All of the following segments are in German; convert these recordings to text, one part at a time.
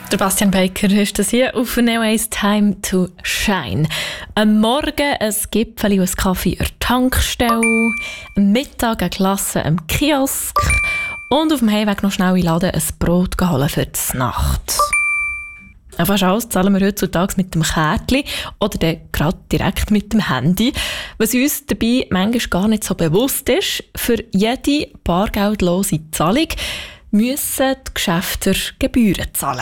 Der Bastian Baker ist das hier auf Neo 1 Time to Shine. Am Morgen ein Gipfeli und ein Kaffee an der Tankstelle, am Mittag eine Klasse am Kiosk und auf dem Heimweg noch schnell in den Laden ein Brot holen für die Nacht. Fast alles zahlen wir heutzutage mit dem Kärtchen oder dann gerade direkt mit dem Handy. Was uns dabei manchmal gar nicht so bewusst ist, für jede bargeldlose Zahlung müssen die Geschäfte Gebühren zahlen.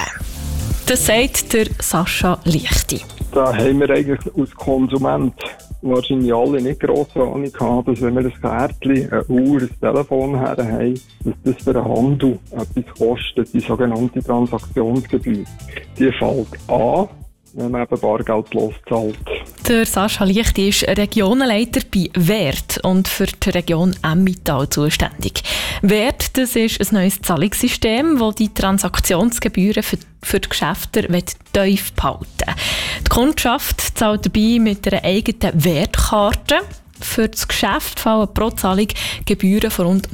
Das sagt der Sascha Lichti. Da haben wir eigentlich als Konsument wahrscheinlich alle nicht grosse Ahnung gehabt, dass wenn wir ein Kärtchen, eine Uhr, ein Telefon her haben, dass das für den Handel etwas kostet, die sogenannte Transaktionsgebühr. Die fällt an, wenn man eben bargeldlos zahlt. Der Sascha Lichti ist Regionenleiter bei Wert und für die Region Emmental zuständig. Wert, das ist ein neues Zahlungssystem, das die Transaktionsgebühren für die Geschäfte tief behalten. Die Kundschaft zahlt dabei mit einer eigenen Wertkarte. Für das Geschäft fallen pro Zahlung Gebühren von rund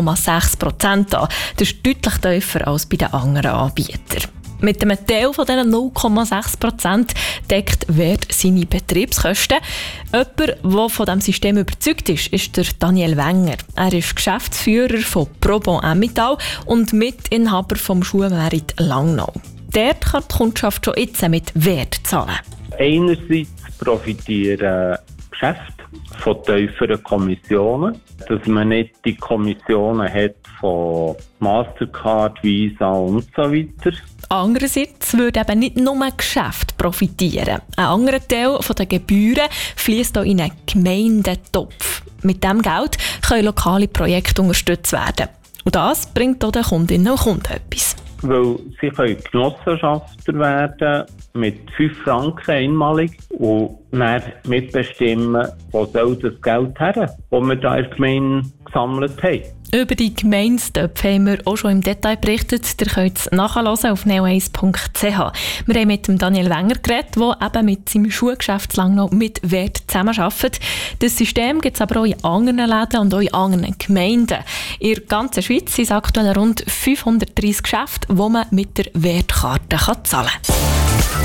0,6% an. Das ist deutlich tiefer als bei den anderen Anbietern. Mit einem Teil von diesen 0,6% deckt Wert seine Betriebskosten. Jemand, der von diesem System überzeugt ist, ist der Daniel Wenger. Er ist Geschäftsführer von Probon Emmental und Mitinhaber vom Schuhmarkt Langnau. Dort kann die Kundschaft schon jetzt mit Wert zahlen. Einerseits profitieren Geschäfte von tieferen Kommissionen, dass man nicht die Kommissionen hat von Mastercard, Visa und so weiter. Andererseits würde eben nicht nur Geschäfte profitieren. Ein anderer Teil der Gebühren fließt in einen Gemeindetopf. Mit diesem Geld können lokale Projekte unterstützt werden. Und das bringt auch den Kundinnen und Kunden etwas. Weil sie können Genossenschafter werden mit 5 Franken einmalig und dann mitbestimmen, wo soll das Geld her, das wir da in der Gemeinde gesammelt haben. Über die Gemeindetöpfe haben wir auch schon im Detail berichtet. Ihr könnt es nachhören auf neo1.ch. Wir haben mit dem Daniel Wenger geredet, der eben mit seinem Schuhgeschäft Langnau mit Wert zusammenarbeitet. Das System gibt es aber auch in anderen Läden und auch in anderen Gemeinden. In der ganzen Schweiz sind es aktuell rund 530 Geschäfte, wo man mit der Wertkarte zahlen kann.